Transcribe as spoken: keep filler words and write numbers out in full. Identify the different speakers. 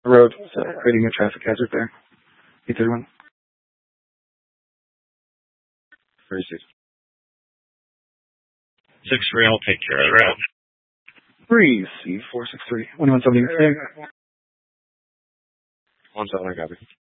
Speaker 1: the road, so creating a traffic hazard there. eight thirty-one. thirty-six.
Speaker 2: six three, I'll take care of the route.
Speaker 1: three C four six three. one one seventy.
Speaker 2: one seven, I copy.